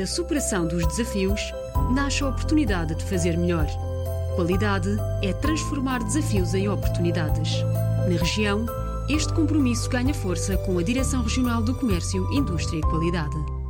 da superação dos desafios, nasce a oportunidade de fazer melhor. Qualidade é transformar desafios em oportunidades. Na região, este compromisso ganha força com a Direção Regional do Comércio, Indústria e Qualidade.